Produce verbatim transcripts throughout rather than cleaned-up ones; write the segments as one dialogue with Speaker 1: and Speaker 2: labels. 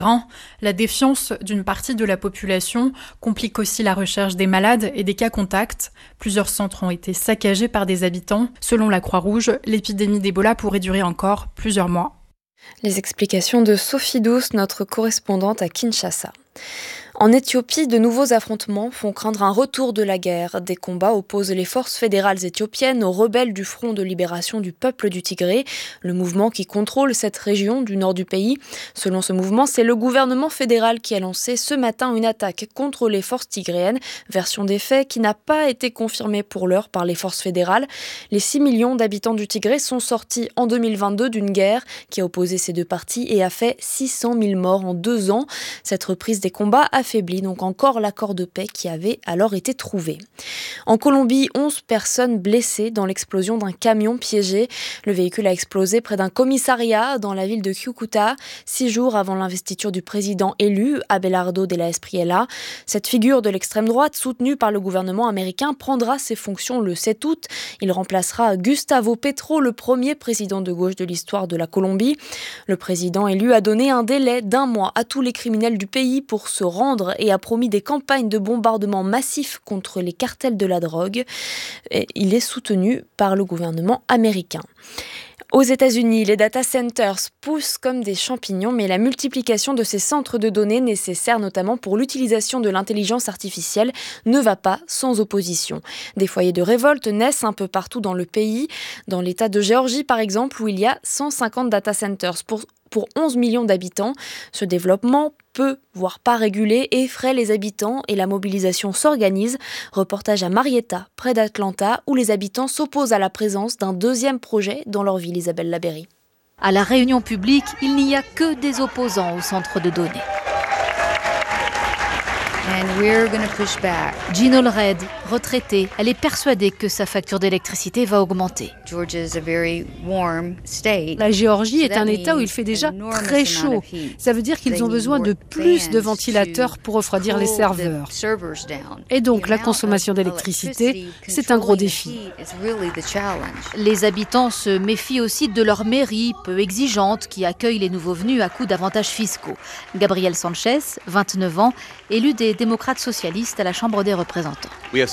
Speaker 1: La défiance d'une partie de la population complique aussi la recherche des malades et des cas contacts. Plusieurs centres ont été saccagés par des habitants. Selon la Croix-Rouge, l'épidémie d'Ebola pourrait durer encore plusieurs mois.
Speaker 2: Les explications de Sophie Douce, notre correspondante à Kinshasa. En Éthiopie, de nouveaux affrontements font craindre un retour de la guerre. Des combats opposent les forces fédérales éthiopiennes aux rebelles du Front de libération du peuple du Tigré, le mouvement qui contrôle cette région du nord du pays. Selon ce mouvement, c'est le gouvernement fédéral qui a lancé ce matin une attaque contre les forces tigréennes, version des faits qui n'a pas été confirmée pour l'heure par les forces fédérales. Les six millions d'habitants du Tigré sont sortis en deux mille vingt-deux d'une guerre qui a opposé ces deux parties et a fait six cent mille morts en deux ans. Cette reprise des combats a affaiblit donc encore l'accord de paix qui avait alors été trouvé. En Colombie, onze personnes blessées dans l'explosion d'un camion piégé. Le véhicule a explosé près d'un commissariat dans la ville de Cúcuta, six jours avant l'investiture du président élu, Abelardo de la Espriella. Cette figure de l'extrême droite, soutenue par le gouvernement américain, prendra ses fonctions le sept août. Il remplacera Gustavo Petro, le premier président de gauche de l'histoire de la Colombie. Le président élu a donné un délai d'un mois à tous les criminels du pays pour se rendre et a promis des campagnes de bombardement massifs contre les cartels de la drogue. Et il est soutenu par le gouvernement américain. Aux États-Unis, les data centers poussent comme des champignons, mais la multiplication de ces centres de données nécessaires notamment pour l'utilisation de l'intelligence artificielle ne va pas sans opposition. Des foyers de révolte naissent un peu partout dans le pays, dans l'État de Géorgie par exemple, où il y a cent cinquante data centers pour pour onze millions d'habitants. Ce développement peu, voire pas régulé, effraie les habitants et la mobilisation s'organise. Reportage à Marietta, près d'Atlanta, où les habitants s'opposent à la présence d'un deuxième projet dans leur ville, Isabelle Labéry.
Speaker 3: À la réunion publique, il n'y a que des opposants au centre de données. And we're gonna push back. Jean Allred, retraitée, elle est persuadée que sa facture d'électricité va augmenter.
Speaker 4: La Géorgie est un État où il fait déjà très chaud. Ça veut dire qu'ils ont besoin de plus de ventilateurs pour refroidir les serveurs. Et donc la consommation d'électricité, c'est un gros défi.
Speaker 3: Les habitants se méfient aussi de leur mairie peu exigeante qui accueille les nouveaux venus à coups d'avantages fiscaux. Gabriel Sanchez, vingt-neuf ans, élu des démocrates socialistes à la Chambre des représentants.
Speaker 5: Les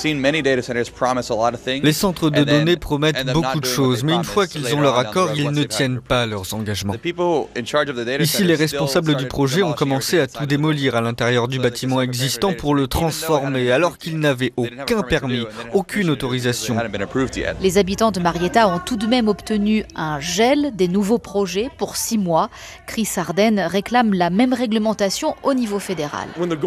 Speaker 5: centres de données promettent beaucoup de choses, mais une fois qu'ils ont leur accord, ils ne tiennent pas leurs engagements. Ici, les responsables du projet ont commencé à tout démolir à l'intérieur du bâtiment existant pour le transformer, alors qu'ils n'avaient aucun permis, aucune autorisation.
Speaker 3: Les habitants de Marietta ont tout de même obtenu un gel des nouveaux projets pour six mois. Chris Arden réclame la même réglementation au niveau fédéral.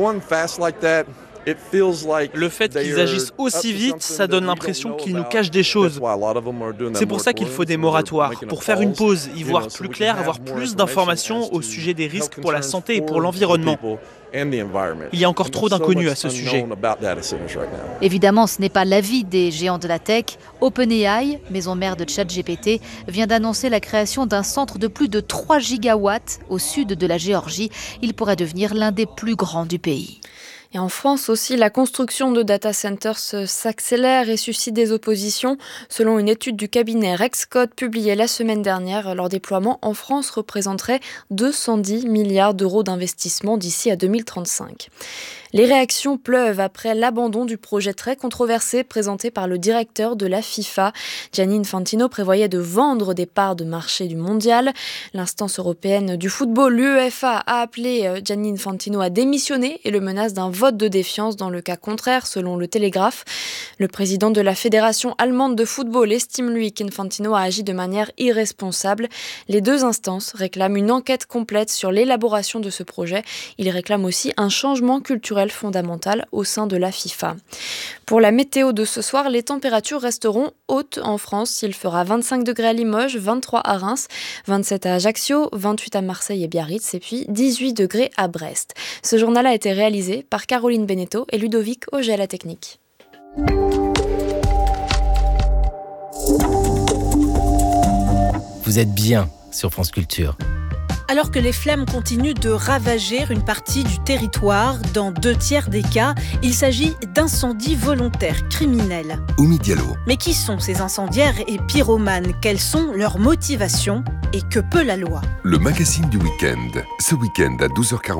Speaker 6: Le fait qu'ils agissent aussi vite, ça donne l'impression qu'ils nous cachent des choses. C'est pour ça qu'il faut des moratoires, pour faire une pause, y voir plus clair, avoir plus d'informations au sujet des risques pour la santé et pour l'environnement. Il y a encore trop d'inconnus à ce sujet.
Speaker 3: Évidemment, ce n'est pas l'avis des géants de la tech. OpenAI, maison mère de ChatGPT, vient d'annoncer la création d'un centre de plus de trois gigawatts au sud de la Géorgie. Il pourrait devenir l'un des plus grands du pays.
Speaker 2: Et en France aussi, la construction de data centers s'accélère et suscite des oppositions. Selon une étude du cabinet Rexcode publiée la semaine dernière, leur déploiement en France représenterait deux cent dix milliards d'euros d'investissement d'ici à deux mille trente-cinq. Les réactions pleuvent après l'abandon du projet très controversé présenté par le directeur de la FIFA. Gianni Infantino prévoyait de vendre des parts de marché du mondial. L'instance européenne du football, l'UEFA, a appelé Gianni Infantino à démissionner et le menace d'un vote de défiance dans le cas contraire, selon le Télégraphe. Le président de la Fédération allemande de football estime, lui, qu'Infantino a agi de manière irresponsable. Les deux instances réclament une enquête complète sur l'élaboration de ce projet. Ils réclament aussi un changement culturel fondamentale au sein de la FIFA. Pour la météo de ce soir, les températures resteront hautes en France. Il fera vingt-cinq degrés à Limoges, vingt-trois à Reims, vingt-sept à Ajaccio, vingt-huit à Marseille et Biarritz et puis dix-huit degrés à Brest. Ce journal a été réalisé par Caroline Beneteau et Ludovic Auger à la technique.
Speaker 7: Vous êtes bien sur France Culture.
Speaker 8: Alors que les flammes continuent de ravager une partie du territoire, dans deux tiers des cas, il s'agit d'incendies volontaires criminels.
Speaker 9: Oumi Diallo.
Speaker 8: Mais qui sont ces incendiaires et pyromanes ? Quelles sont leurs motivations ? Et que peut la loi ?
Speaker 9: Le magazine du week-end, ce week-end à douze heures quarante.